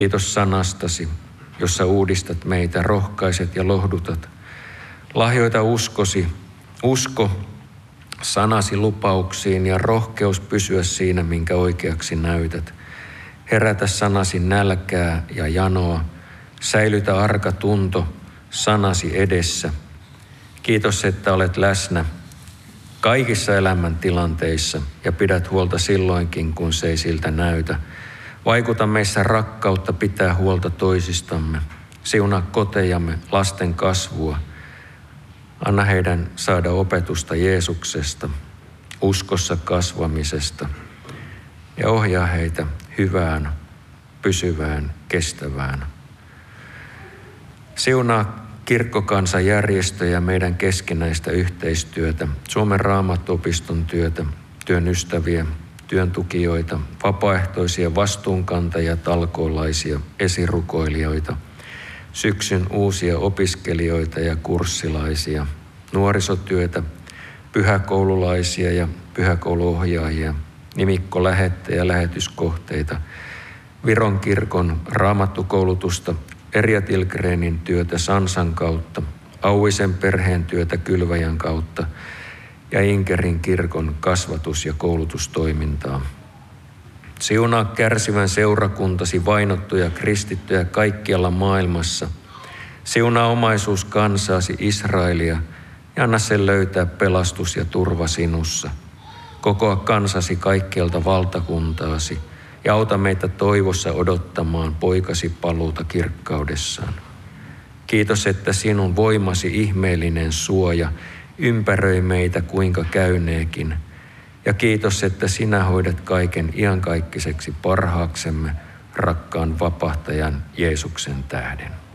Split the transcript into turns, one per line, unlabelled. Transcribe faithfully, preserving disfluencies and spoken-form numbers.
Kiitos sanastasi, jossa uudistat meitä, rohkaiset ja lohdutat. Lahjoita uskosi, usko sanasi lupauksiin ja rohkeus pysyä siinä, minkä oikeaksi näytät. Herätä sanasi nälkää ja janoa. Säilytä arka tunto sanasi edessä. Kiitos, että olet läsnä kaikissa elämäntilanteissa ja pidät huolta silloinkin, kun se ei siltä näytä. Vaikuta meissä rakkautta pitää huolta toisistamme. Siunaa kotejamme, lasten kasvua. Anna heidän saada opetusta Jeesuksesta, uskossa kasvamisesta ja ohjaa heitä hyvään, pysyvään, kestävään. Siunaa kirkkokansan järjestöjä, meidän keskinäistä yhteistyötä, Suomen Raamattuopiston työtä, työn ystäviä, työn tukijoita, vapaaehtoisia vastuunkantajia, talkoolaisia, esirukoilijoita, syksyn uusia opiskelijoita ja kurssilaisia, nuorisotyötä, pyhäkoululaisia ja pyhäkouluohjaajia, nimikkolähettejä ja lähetyskohteita, Viron kirkon raamattukoulutusta, Erja Tilgrenin työtä Sansan kautta, Auisen perheen työtä Kylväjän kautta ja Inkerin kirkon kasvatus- ja koulutustoimintaa. Siunaa kärsivän seurakuntasi vainottuja kristittyjä kaikkialla maailmassa. Siunaa omaisuus kansaasi Israelia ja anna sen löytää pelastus ja turva sinussa. Kokoa kansasi kaikkialta valtakuntaasi ja auta meitä toivossa odottamaan poikasi paluuta kirkkaudessaan. Kiitos, että sinun voimasi ihmeellinen suoja ympäröi meitä kuinka käyneekin. Ja kiitos, että sinä hoidat kaiken iankaikkiseksi parhaaksemme rakkaan vapahtajan Jeesuksen tähden.